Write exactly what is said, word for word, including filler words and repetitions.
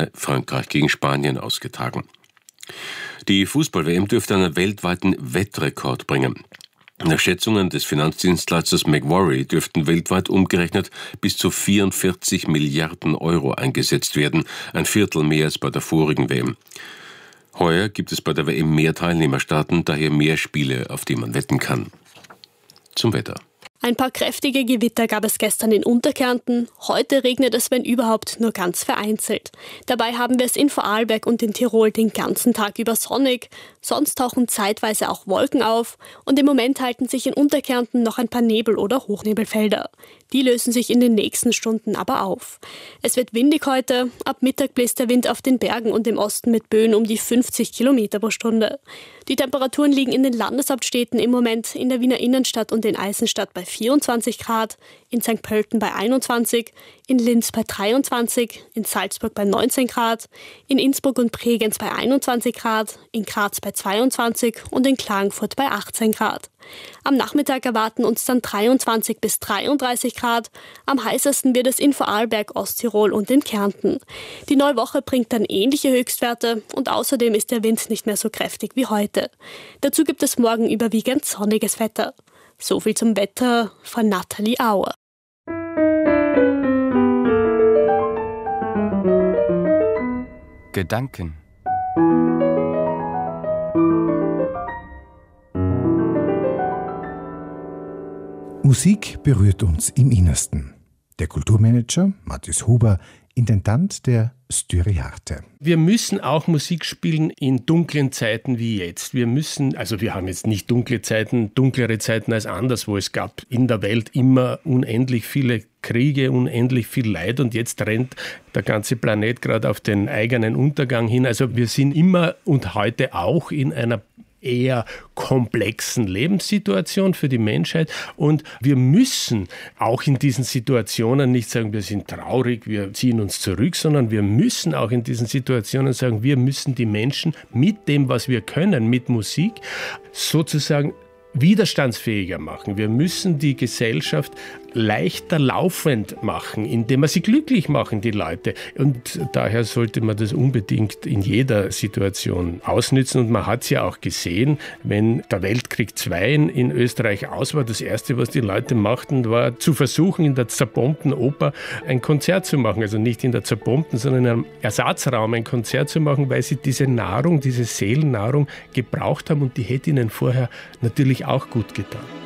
Halbfinale Frankreich gegen Spanien ausgetragen. Die Fußball-W M dürfte einen weltweiten Wettrekord bringen. Nach Schätzungen des Finanzdienstleisters Macquarie dürften weltweit umgerechnet bis zu vierundvierzig Milliarden Euro eingesetzt werden, ein Viertel mehr als bei der vorigen W M. Heuer gibt es bei der W M mehr Teilnehmerstaaten, daher mehr Spiele, auf die man wetten kann. Zum Wetter. Ein paar kräftige Gewitter gab es gestern in Unterkärnten. Heute regnet es, wenn überhaupt, nur ganz vereinzelt. Dabei haben wir es in Vorarlberg und in Tirol den ganzen Tag über sonnig. Sonst tauchen zeitweise auch Wolken auf. Und im Moment halten sich in Unterkärnten noch ein paar Nebel- oder Hochnebelfelder. Die lösen sich in den nächsten Stunden aber auf. Es wird windig heute. Ab Mittag bläst der Wind auf den Bergen und im Osten mit Böen um die fünfzig Kilometer pro Stunde. Die Temperaturen liegen in den Landeshauptstädten im Moment in der Wiener Innenstadt und in Eisenstadt bei vierundzwanzig Grad, in Sankt Pölten bei einundzwanzig, in Linz bei dreiundzwanzig, in Salzburg bei neunzehn Grad, in Innsbruck und Bregenz bei einundzwanzig Grad, in Graz bei zweiundzwanzig und in Klagenfurt bei achtzehn Grad. Am Nachmittag erwarten uns dann dreiundzwanzig bis dreiunddreißig Grad. Am heißesten wird es in Vorarlberg, Osttirol und in Kärnten. Die neue Woche bringt dann ähnliche Höchstwerte und außerdem ist der Wind nicht mehr so kräftig wie heute. Dazu gibt es morgen überwiegend sonniges Wetter. So viel zum Wetter von Nathalie Auer. Gedanken. Musik berührt uns im Innersten. Der Kulturmanager Matthias Huber, Intendant der Styriarte. Wir müssen auch Musik spielen in dunklen Zeiten wie jetzt. Wir müssen, also wir haben jetzt nicht dunkle Zeiten, dunklere Zeiten als anderswo. Es gab in der Welt immer unendlich viele Kriege, unendlich viel Leid und jetzt rennt der ganze Planet gerade auf den eigenen Untergang hin. Also wir sind immer und heute auch in einer eher komplexen Lebenssituation für die Menschheit und wir müssen auch in diesen Situationen nicht sagen, wir sind traurig, wir ziehen uns zurück, sondern wir müssen auch in diesen Situationen sagen, wir müssen die Menschen mit dem, was wir können, mit Musik sozusagen widerstandsfähiger machen. Wir müssen die Gesellschaft leichter laufend machen, indem wir sie glücklich machen, die Leute. Und daher sollte man das unbedingt in jeder Situation ausnützen. Und man hat es ja auch gesehen, wenn der Weltkrieg zwei in Österreich aus war, das Erste, was die Leute machten, war zu versuchen, in der zerbombten Oper ein Konzert zu machen. Also nicht in der zerbombten, sondern in einem Ersatzraum ein Konzert zu machen, weil sie diese Nahrung, diese Seelennahrung gebraucht haben und die hätte ihnen vorher natürlich auch gut getan.